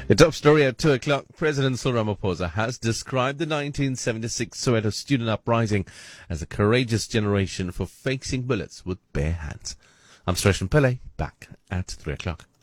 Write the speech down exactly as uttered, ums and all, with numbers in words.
A top story at two o'clock. President Cyril Ramaphosa has described the nineteen seventy-six Soweto student uprising as a courageous generation for facing bullets with bare hands. I'm Streshan Pillay, back at three o'clock.